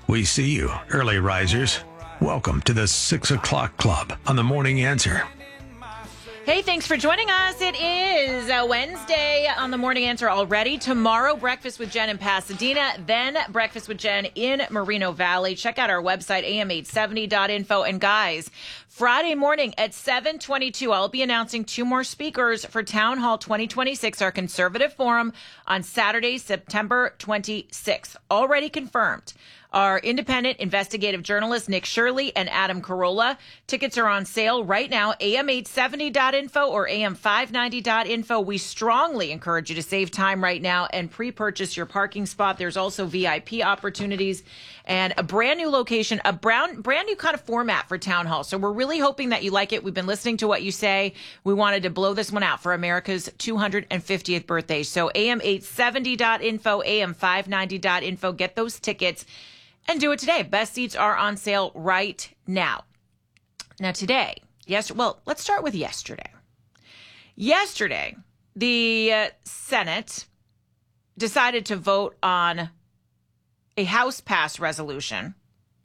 We see you, early risers. Welcome to the 6 o'clock club on the Morning Answer. Hey, thanks for joining us. It is a Wednesday on the Morning Answer already. Tomorrow, Breakfast with Jen in Pasadena, then Breakfast with Jen in Moreno Valley. Check out our website, am870.info. And guys, Friday morning at 7:22, I'll be announcing 2 more speakers for Town Hall 2026, our conservative forum, on Saturday, September 26th. Already confirmed. Our independent investigative journalists, Nick Shirley and Adam Carolla. Tickets are on sale right now, am870.info or am590.info. We strongly encourage you to save time right now and pre-purchase your parking spot. There's also VIP opportunities and a brand new location, a brand new kind of format for Town Hall. So we're really hoping that you like it. We've been listening to what you say. We wanted to blow this one out for America's 250th birthday. So am870.info, am590.info. Get those tickets. And do it today. Best seats are on sale right now. Now today, let's start with yesterday. Yesterday, the Senate decided to vote on a House-passed resolution,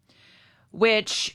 which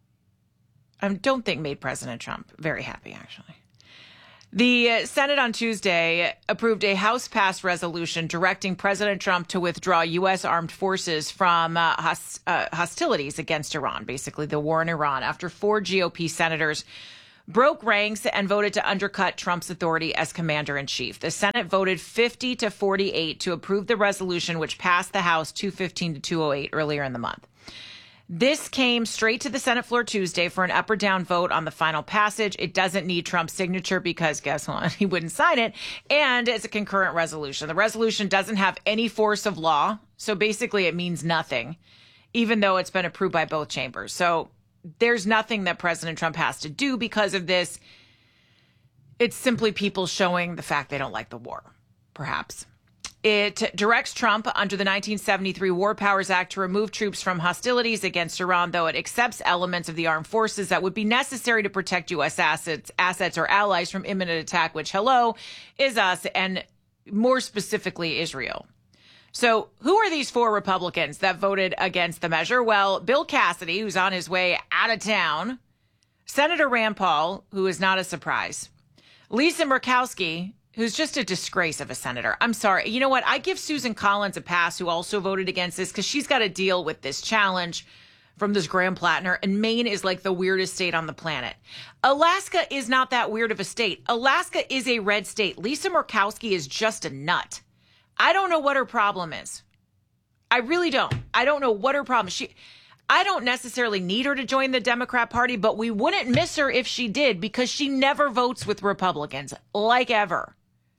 I don't think made President Trump very happy, actually. The Senate on Tuesday approved a House-passed resolution directing President Trump to withdraw U.S. armed forces from hostilities against Iran, basically the war in Iran, after 4 GOP senators broke ranks and voted to undercut Trump's authority as commander-in-chief. The Senate voted 50-48 to approve the resolution, which passed the House 215-208 earlier in the month. This came straight to the Senate floor Tuesday for an up or down vote on the final passage. It doesn't need Trump's signature because, guess what? He wouldn't sign it. And it's a concurrent resolution. The resolution doesn't have any force of law. So basically it means nothing, even though it's been approved by both chambers. So there's nothing that President Trump has to do because of this. It's simply people showing the fact they don't like the war, perhaps. It directs Trump under the 1973 War Powers Act to remove troops from hostilities against Iran, though it accepts elements of the armed forces that would be necessary to protect U.S. assets or allies from imminent attack, which, is us, and more specifically, Israel. So who are these 4 Republicans that voted against the measure? Well, Bill Cassidy, who's on his way out of town, Senator Rand Paul, who is not a surprise, Lisa Murkowski, who's just a disgrace of a senator. I'm sorry. You know what? I give Susan Collins a pass, who also voted against this, because she's got to deal with this challenge from this Graham Plattner. And Maine is like the weirdest state on the planet. Alaska is not that weird of a state. Alaska is a red state. Lisa Murkowski is just a nut. I don't know what her problem is. I really don't. I don't know what her problem is. I don't necessarily need her to join the Democrat Party, but we wouldn't miss her if she did, because she never votes with Republicans, like ever.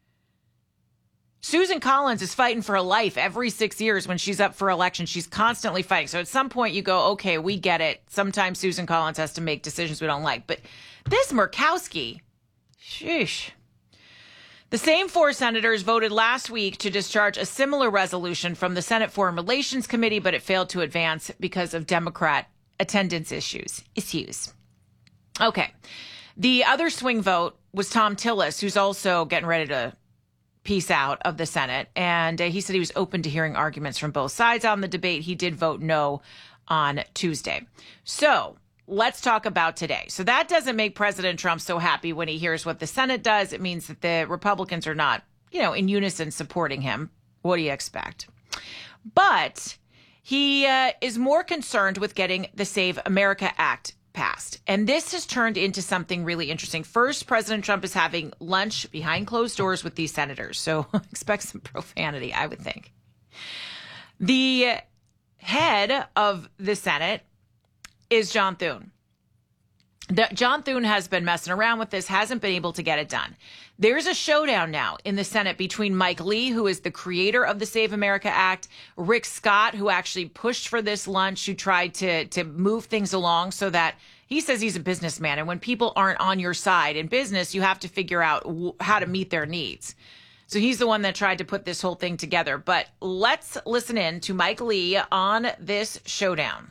Susan Collins is fighting for her life every 6 years when she's up for election. She's constantly fighting. So at some point you go, okay, we get it. Sometimes Susan Collins has to make decisions we don't like. But this Murkowski, sheesh. The same 4 senators voted last week to discharge a similar resolution from the Senate Foreign Relations Committee, but it failed to advance because of Democrat attendance issues. Okay. The other swing vote was Tom Tillis, who's also getting ready to piece out of the Senate. And he said he was open to hearing arguments from both sides on the debate. He did vote no on Tuesday. So let's talk about today. So that doesn't make President Trump so happy when he hears what the Senate does. It means that the Republicans are not, in unison supporting him. What do you expect? But he is more concerned with getting the Save America Act passed. And this has turned into something really interesting. First, President Trump is having lunch behind closed doors with these senators. So expect some profanity, I would think. The head of the Senate is John Thune. John Thune has been messing around with this, hasn't been able to get it done. There's a showdown now in the Senate between Mike Lee, who is the creator of the Save America Act, Rick Scott, who actually pushed for this lunch, who tried to move things along so that he says he's a businessman. And when people aren't on your side in business, you have to figure out how to meet their needs. So he's the one that tried to put this whole thing together. But let's listen in to Mike Lee on this showdown.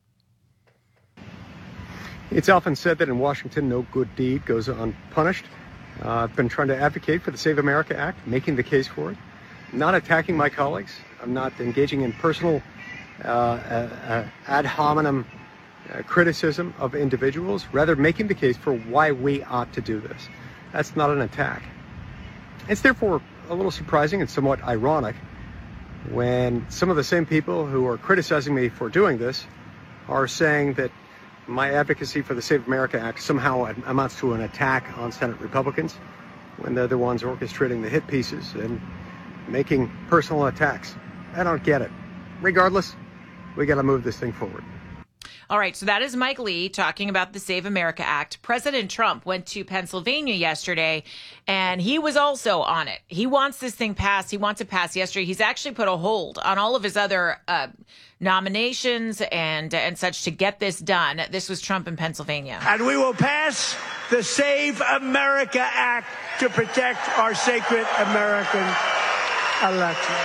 It's often said that in Washington, no good deed goes unpunished. I've been trying to advocate for the Save America Act, making the case for it, not attacking my colleagues. I'm not engaging in personal ad hominem criticism of individuals, rather making the case for why we ought to do this. That's not an attack. It's therefore a little surprising and somewhat ironic when some of the same people who are criticizing me for doing this are saying that my advocacy for the Save America Act somehow amounts to an attack on Senate Republicans when they're the ones orchestrating the hit pieces and making personal attacks. I don't get it. Regardless, we got to move this thing forward. All right, so that is Mike Lee talking about the Save America Act. President Trump went to Pennsylvania yesterday, and he was also on it. He wants this thing passed. He wants it passed yesterday. He's actually put a hold on all of his other nominations and such to get this done. This was Trump in Pennsylvania. And we will pass the Save America Act to protect our sacred American election.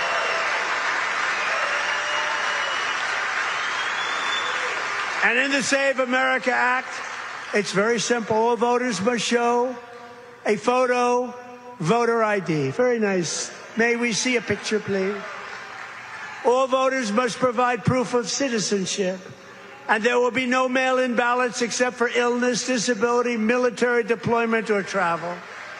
And in the Save America Act, it's very simple. All voters must show a photo, voter ID. Very nice. May we see a picture, please? All voters must provide proof of citizenship. And there will be no mail-in ballots except for illness, disability, military deployment, or travel.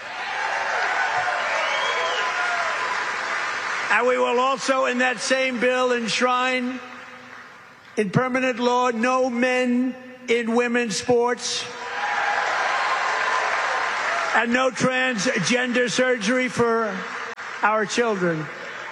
And we will also, in that same bill, enshrine in permanent law, no men in women's sports, and no transgender surgery for our children.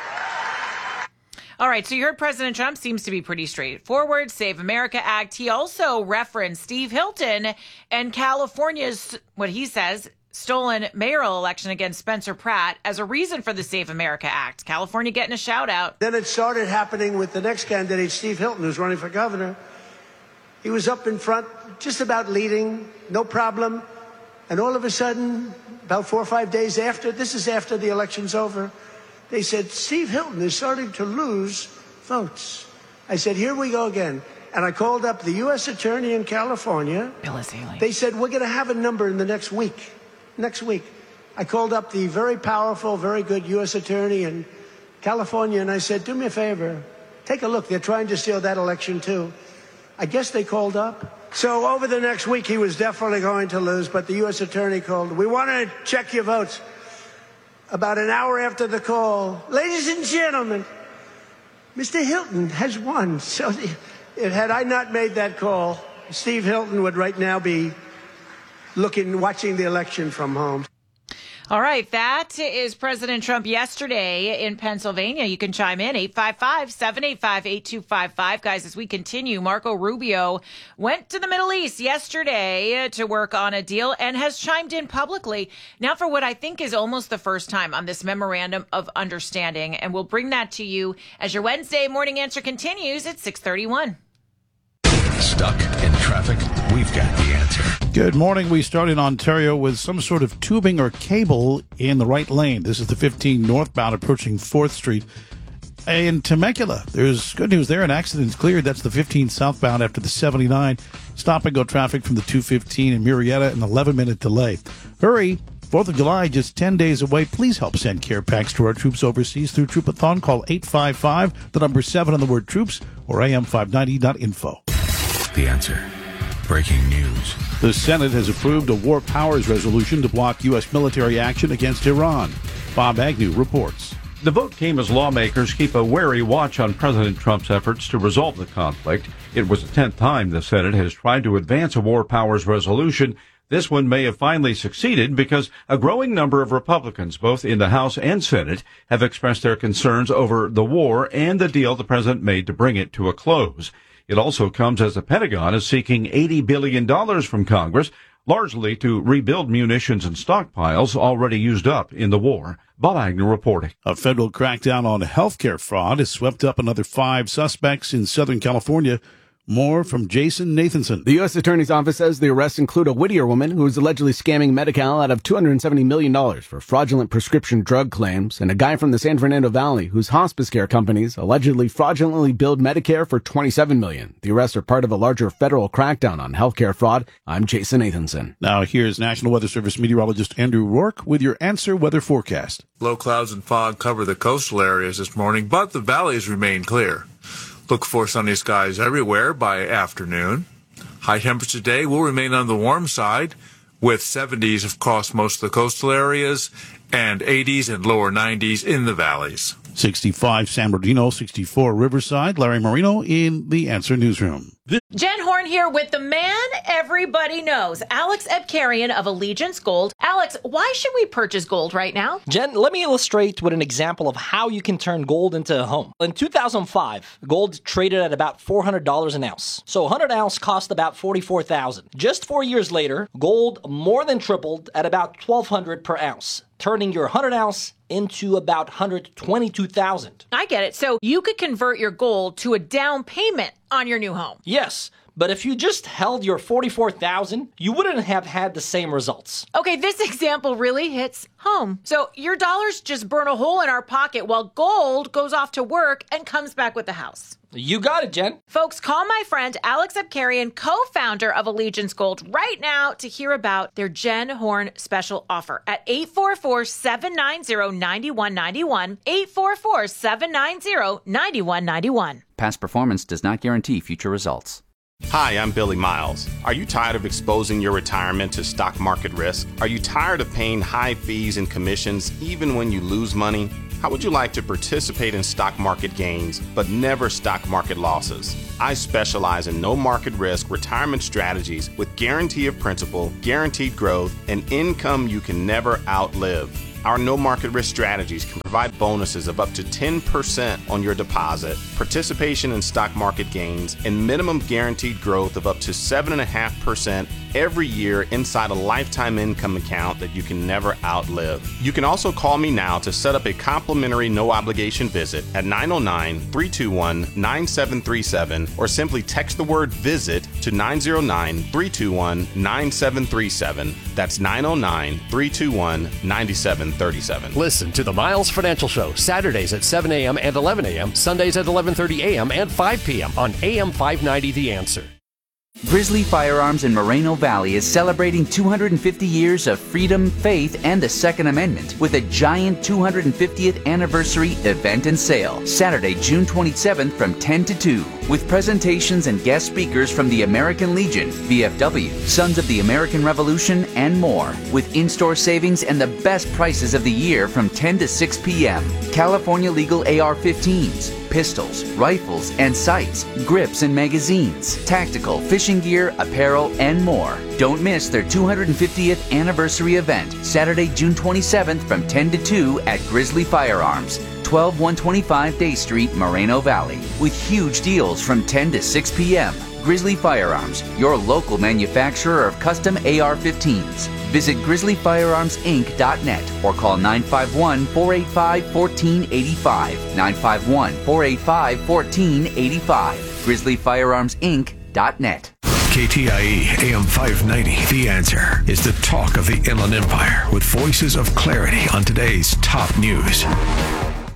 All right, so you heard President Trump seems to be pretty straightforward. Save America Act. He also referenced Steve Hilton and California's, what he says, stolen mayoral election against Spencer Pratt as a reason for the Save America Act. California getting a shout out. Then it started happening with the next candidate, Steve Hilton, who's running for governor. He was up in front, just about leading, no problem. And all of a sudden, about 4 or 5 days after, this is after the election's over, they said, Steve Hilton is starting to lose votes. I said, here we go again. And I called up the U.S. Attorney in California. Phyllis Haley. They said, we're going to have a number in the next week. Next week. I called up the very powerful, very good U.S. Attorney in California, and I said, do me a favor. Take a look. They're trying to steal that election, too. I guess they called up. So over the next week, he was definitely going to lose, but the U.S. Attorney called. We want to check your votes. About an hour after the call, ladies and gentlemen, Mr. Hilton has won. So had I not made that call, Steve Hilton would right now be watching the election from home. All right, that is President Trump yesterday in Pennsylvania. You can chime in, 855-785-8255. Guys, as we continue, Marco Rubio went to the Middle East yesterday to work on a deal and has chimed in publicly now for what I think is almost the first time on this memorandum of understanding. And we'll bring that to you as your Wednesday morning answer continues at 6:31. Stuck in traffic? We've got the answer. Good morning. We start in Ontario with some sort of tubing or cable in the right lane. This is the 15 northbound approaching 4th Street. In Temecula, there's good news there. An accident's cleared. That's the 15 southbound after the 79. Stop and go traffic from the 215 in Murrieta, an 11-minute delay. Hurry. 4th of July, just 10 days away. Please help send care packs to our troops overseas through Troopathon. Call 855, the number 7 on the word troops, or am590.info. The answer. Breaking news. The Senate has approved a war powers resolution to block U.S. military action against Iran. Bob Agnew reports. The vote came as lawmakers keep a wary watch on President Trump's efforts to resolve the conflict. It was the 10th time the Senate has tried to advance a war powers resolution. This one may have finally succeeded because a growing number of Republicans, both in the House and Senate, have expressed their concerns over the war and the deal the president made to bring it to a close. It also comes as the Pentagon is seeking $80 billion from Congress, largely to rebuild munitions and stockpiles already used up in the war. Bob Agnew reporting. A federal crackdown on healthcare fraud has swept up another 5 suspects in Southern California. More from Jason Nathanson. The U.S. Attorney's Office says the arrests include a Whittier woman who is allegedly scamming Medi-Cal out of $270 million for fraudulent prescription drug claims, and a guy from the San Fernando Valley whose hospice care companies allegedly fraudulently billed Medicare for $27 million. The arrests are part of a larger federal crackdown on healthcare fraud. I'm Jason Nathanson. Now here's National Weather Service meteorologist Andrew Rourke with your Answer Weather Forecast. Low clouds and fog cover the coastal areas this morning, but the valleys remain clear. Look for sunny skies everywhere by afternoon. High temperature today will remain on the warm side with 70s across most of the coastal areas and 80s and lower 90s in the valleys. 65 San Bernardino, 64 Riverside. Larry Marino in the Answer Newsroom. Jen Horn here with the man everybody knows, Alex Ebkarian of Allegiance Gold. Alex, why should we purchase gold right now? Jen, let me illustrate with an example of how you can turn gold into a home. In 2005, gold traded at about $400 an ounce. So 100 ounce cost about $44,000. Just 4 years later, gold more than tripled at about $1,200 per ounce, turning your 100 ounce into about $122,000. I get it. So you could convert your gold to a down payment on your new home. Yes, but if you just held your $44,000, you wouldn't have had the same results. Okay, this example really hits home. So your dollars just burn a hole in our pocket while gold goes off to work and comes back with the house. You got it, Jen. Folks, call my friend Alex Ebkarian, co-founder of Allegiance Gold, right now to hear about their Jen Horn special offer at 844-790-9191, 844-790-9191. Past performance does not guarantee future results. Hi, I'm Billy Miles. Are you tired of exposing your retirement to stock market risk? Are you tired of paying high fees and commissions even when you lose money? How would you like to participate in stock market gains, but never stock market losses? I specialize in no market risk retirement strategies with guarantee of principal, guaranteed growth, and income you can never outlive. Our no market risk strategies can provide bonuses of up to 10% on your deposit, participation in stock market gains, and minimum guaranteed growth of up to 7.5% every year inside a lifetime income account that you can never outlive. You can also call me now to set up a complimentary no obligation visit at 909-321-9737 or simply text the word visit to 909-321-9737. That's 909-321-9737. Listen to the Miles Financial Show Saturdays at 7 a.m. and 11 a.m., Sundays at 11:30 a.m. and 5 p.m. on AM 590 The Answer. Grizzly Firearms in Moreno Valley is celebrating 250 years of freedom, faith, and the Second Amendment with a giant 250th anniversary event and sale, Saturday, June 27th from 10 to 2, with presentations and guest speakers from the American Legion, VFW, Sons of the American Revolution, and more, with in-store savings and the best prices of the year from 10 to 6 p.m. California Legal AR-15s, pistols, rifles, and sights, grips and magazines, tactical, fishing gear, apparel, and more. Don't miss their 250th anniversary event, Saturday, June 27th from 10 to 2 at Grizzly Firearms, 12125 Day Street, Moreno Valley, with huge deals from 10 to 6 p.m. Grizzly Firearms, your local manufacturer of custom AR-15s. Visit grizzlyfirearmsinc.net or call 951-485-1485, 951-485-1485, grizzlyfirearmsinc.net. KTIE AM 590, The Answer, is the talk of the Inland Empire with voices of clarity on today's top news.